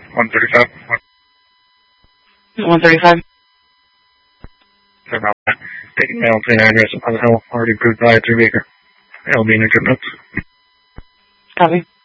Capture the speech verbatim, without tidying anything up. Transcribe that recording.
one thirty-five. one thirty-five. Sorry about that. Taking mail to the address of Hill, already approved by a three-weeker. It'll be in your trip notes. Copy.